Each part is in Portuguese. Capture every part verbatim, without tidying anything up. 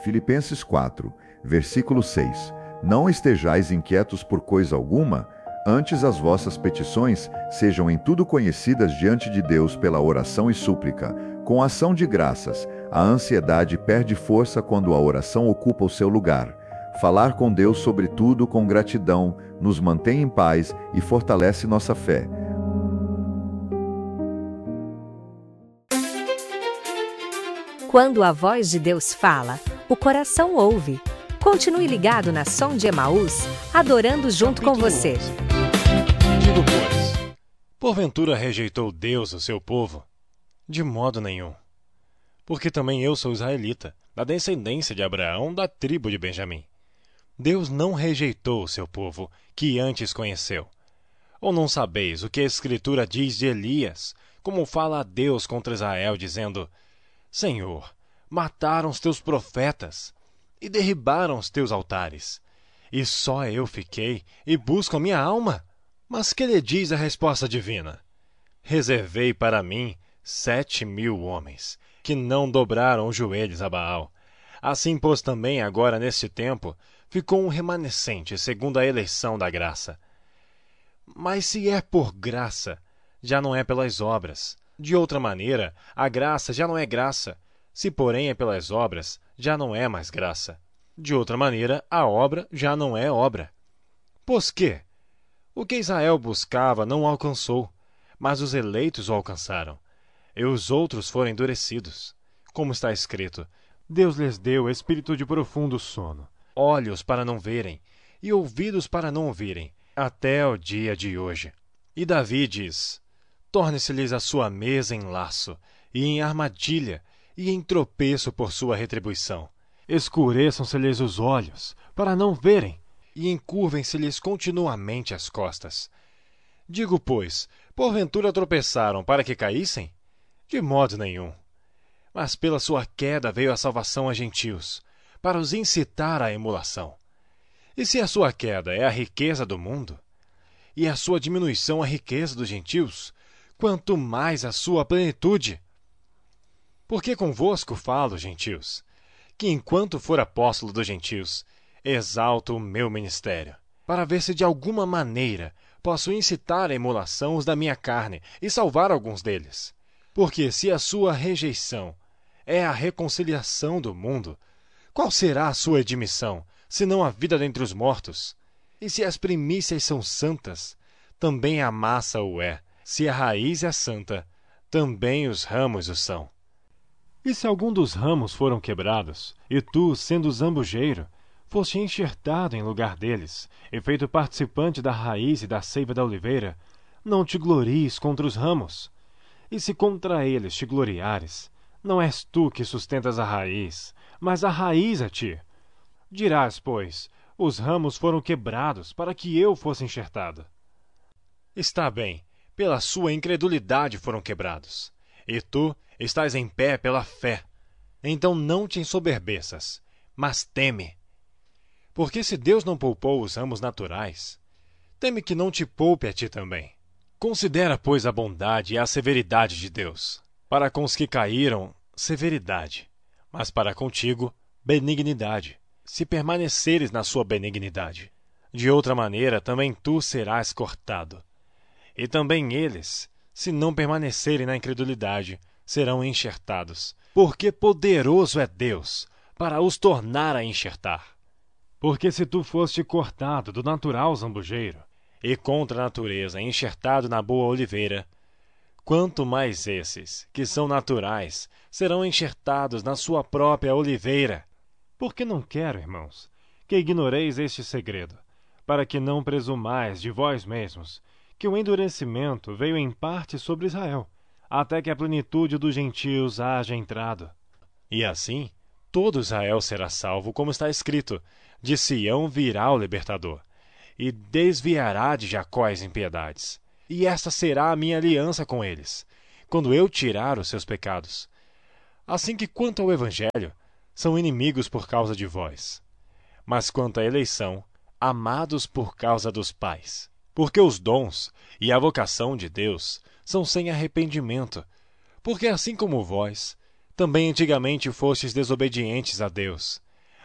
Filipenses quatro, versículo seis. Não estejais inquietos por coisa alguma, antes as vossas petições sejam em tudo conhecidas diante de Deus pela oração e súplica, com ação de graças. A ansiedade perde força quando a oração ocupa o seu lugar. Falar com Deus sobre tudo com gratidão nos mantém em paz e fortalece nossa fé. Quando a voz de Deus fala, o coração ouve. Continue ligado na Som de Emaús, adorando junto com você. Digo, pois, porventura rejeitou Deus o seu povo? De modo nenhum. Porque também eu sou israelita, da descendência de Abraão, da tribo de Benjamim. Deus não rejeitou o seu povo, que antes conheceu. Ou não sabeis o que a Escritura diz de Elias, como fala a Deus contra Israel, dizendo: Senhor, mataram os teus profetas e derribaram os teus altares. E só eu fiquei e busco a minha alma. Mas que lhe diz a resposta divina? Reservei para mim sete mil homens, que não dobraram os joelhos a Baal. Assim, pois, também agora neste tempo, ficou um remanescente segundo a eleição da graça. Mas se é por graça, já não é pelas obras. De outra maneira, a graça já não é graça. Se, porém, é pelas obras, já não é mais graça. De outra maneira, a obra já não é obra. Pois que? O que Israel buscava não o alcançou, mas os eleitos o alcançaram. E os outros foram endurecidos. Como está escrito: Deus lhes deu espírito de profundo sono, olhos para não verem, e ouvidos para não ouvirem, até o dia de hoje. E Davi diz: Torne-se-lhes a sua mesa em laço, e em armadilha, e em tropeço por sua retribuição. Escureçam-se-lhes os olhos, para não verem, e encurvem-se-lhes continuamente as costas. Digo, pois, porventura tropeçaram para que caíssem? De modo nenhum. Mas pela sua queda veio a salvação a gentios, para os incitar à emulação. E se a sua queda é a riqueza do mundo, e a sua diminuição a riqueza dos gentios, quanto mais a sua plenitude. Porque convosco falo, gentios, que enquanto for apóstolo dos gentios, exalto o meu ministério, para ver se de alguma maneira posso incitar à emulação os da minha carne e salvar alguns deles. Porque se a sua rejeição é a reconciliação do mundo, qual será a sua admissão, senão a vida dentre os mortos? E se as primícias são santas, também a massa o é. Se a raiz é santa, também os ramos o são. E se algum dos ramos foram quebrados, e tu, sendo zambujeiro, foste enxertado em lugar deles, e feito participante da raiz e da seiva da oliveira, não te glories contra os ramos. E se contra eles te gloriares, não és tu que sustentas a raiz, mas a raiz a ti. Dirás, pois, os ramos foram quebrados para que eu fosse enxertado. Está bem, pela sua incredulidade foram quebrados, e tu estás em pé pela fé. Então não te ensoberbeças, mas teme. Porque se Deus não poupou os ramos naturais, teme que não te poupe a ti também. Considera, pois, a bondade e a severidade de Deus. Para com os que caíram, severidade, mas para contigo, benignidade, se permaneceres na sua benignidade. De outra maneira, também tu serás cortado. E também eles, se não permanecerem na incredulidade, serão enxertados. Porque poderoso é Deus para os tornar a enxertar. Porque se tu foste cortado do natural zambujeiro, e contra a natureza enxertado na boa oliveira, quanto mais esses, que são naturais, serão enxertados na sua própria oliveira. Porque não quero, irmãos, que ignoreis este segredo, para que não presumais de vós mesmos, que o endurecimento veio em parte sobre Israel, até que a plenitude dos gentios haja entrado. E assim, todo Israel será salvo, como está escrito: de Sião virá o libertador, e desviará de Jacó as impiedades. E esta será a minha aliança com eles, quando eu tirar os seus pecados. Assim que, quanto ao Evangelho, são inimigos por causa de vós. Mas quanto à eleição, amados por causa dos pais. Porque os dons e a vocação de Deus são sem arrependimento. Porque assim como vós, também antigamente fostes desobedientes a Deus,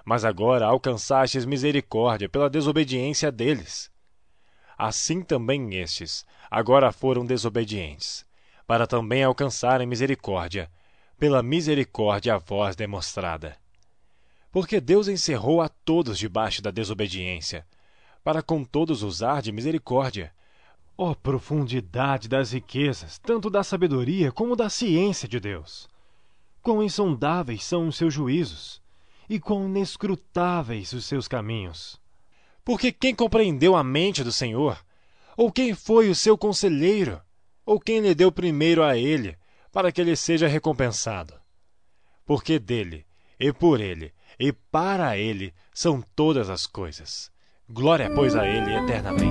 mas agora alcançastes misericórdia pela desobediência deles. Assim também estes agora foram desobedientes, para também alcançarem misericórdia, pela misericórdia a vós demonstrada. Porque Deus encerrou a todos debaixo da desobediência, para com todos usar de misericórdia. Ó profundidade das riquezas, tanto da sabedoria como da ciência de Deus! Quão insondáveis são os seus juízos, e quão inescrutáveis os seus caminhos! Porque quem compreendeu a mente do Senhor? Ou quem foi o seu conselheiro? Ou quem lhe deu primeiro a ele, para que ele seja recompensado? Porque dele, e por ele, e para ele são todas as coisas. Glória, pois, a ele eternamente.